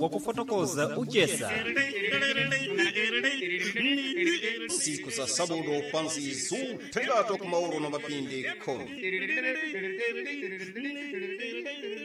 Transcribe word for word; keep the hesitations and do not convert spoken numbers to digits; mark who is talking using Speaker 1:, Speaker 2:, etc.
Speaker 1: wakufotokoza uchesa
Speaker 2: siku za sabudo pansi zuthengato kumauro na mapindi khono